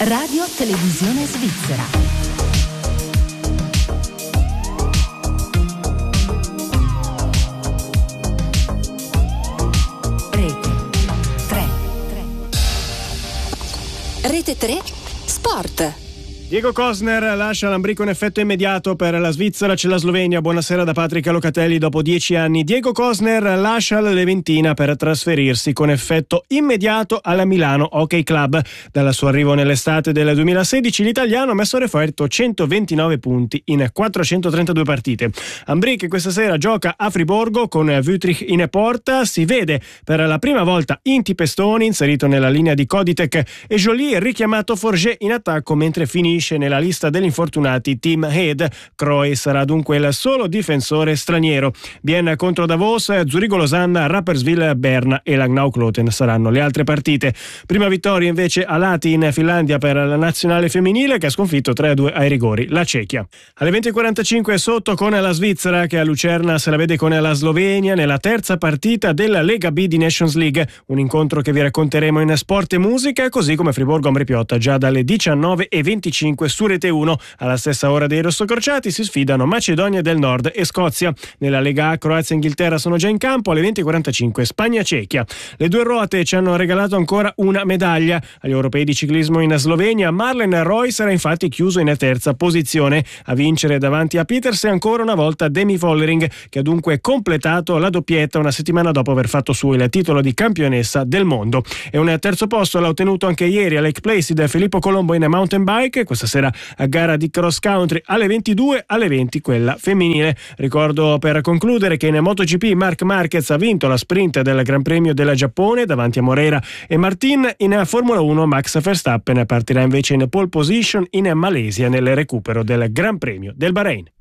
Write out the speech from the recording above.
Radio Televisione Svizzera. Rete 3 Sport. Diego Kosner lascia l'Ambrico in effetto immediato per la Svizzera, c'è la Slovenia. Buonasera da Patrick Locatelli. Dopo 10 anni Diego Kosner lascia l'Leventina per trasferirsi con effetto immediato alla Milano Hockey Club. Dal suo arrivo nell'estate del 2016 l'italiano ha messo a referto 129 punti in 432 partite. Ambric questa sera gioca a Friburgo con Wütrich in porta. Si vede per la prima volta Inti Pestoni inserito nella linea di Koditek e Joly richiamato Forget in attacco, mentre finisce nella lista degli infortunati Tim Head. Croy sarà dunque il solo difensore straniero. Vienna contro Davos, Zurigo-Losanna, Rapperswil, Berna e Langnau-Kloten saranno le altre partite. Prima vittoria invece a Lahti in Finlandia per la nazionale femminile, che ha sconfitto 3-2 ai rigori la Cechia. Alle 20:45 sotto con la Svizzera, che a Lucerna se la vede con la Slovenia nella terza partita della Lega B di Nations League, un incontro che vi racconteremo in Sport e Musica, così come Friburgo-Ambrì-Piotta già dalle 19:25 su Rete 1. Alla stessa ora dei rossocrociati si sfidano Macedonia del Nord e Scozia. Nella Lega A Croazia e Inghilterra sono già in campo. Alle 20:45 Spagna-Cechia. Le due ruote ci hanno regalato ancora una medaglia. Agli europei di ciclismo in Slovenia Marlen Roy era infatti chiuso in terza posizione. A vincere davanti a Peters e ancora una volta Demi Vollering, che ha dunque completato la doppietta una settimana dopo aver fatto suo il titolo di campionessa del mondo. E un terzo posto l'ha ottenuto anche ieri a Lake Placid Filippo Colombo in mountain bike. Questa sera a gara di cross country alle 22, alle 20 quella femminile. Ricordo per concludere che in MotoGP Marc Marquez ha vinto la sprint del Gran Premio del Giappone davanti a Moreira e Martin. In Formula 1 Max Verstappen partirà invece in pole position in Malesia nel recupero del Gran Premio del Bahrain.